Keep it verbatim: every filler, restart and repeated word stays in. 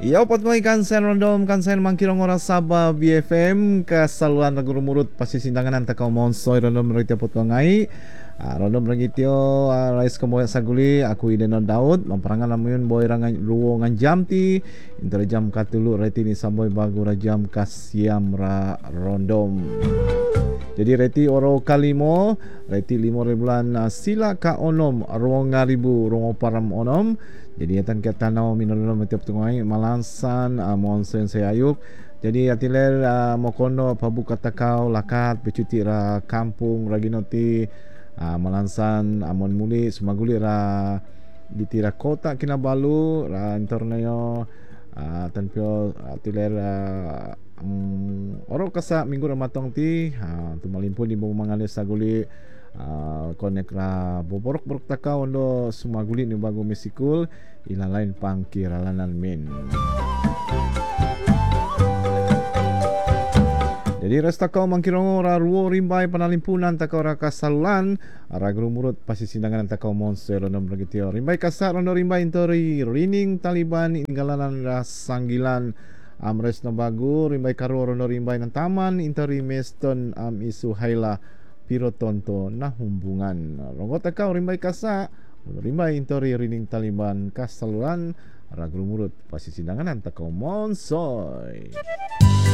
Iyo patmay kansen random kansen mangkirong oras Sabah B F M kasaluan nagurumurut pasisindangan takaw monsoy random ragityo potmangay. Ah, random ragityo uh, rais kemoy saguli aku Idenon Daud mamperangan namun boy rangan ruwo ngan jam ti inter jam katulu reti ni samboy bagu ra jam kasiam ra random. Jadi reti oro kalimo reti limo bulan uh, sila ka onom ruang ngaribu ruang param onom. Jadi atan kita nau minulun metiap tungai malansan uh, monsen sayayuk. Jadi atiler uh, mokono pabuka takau lakat becuti ra kampung raginoti uh, malansan amon muli sumaguli ra ditira kota Kinabalu ra interneyo uh, tanpio atiler uh, um, oro kasa minggu ramatong ti uh, tumalimpun di bawah mangalis saguli Uh, konek ra boborok-borok takaw ondo sumaguli ni bago mesikul ilalain pangkiralanan min. Jadi resta kau mangkirong ra ruo rimbay panalimpunan takaw ra kasalulan ra grumurut pasisindangan takaw monster onom ragityo rimbay kasar ondo rimbay intori rining Taliban inggalanan ra sanggilan amres no bagu rimbay karo ondo rimbay ng taman intori meston am isu haila piro tonto na humbungan rongot akaw rimbay kasa rimbay intori rining Taliban kasaluran ra grumurut pasisindangan takaw monsoy.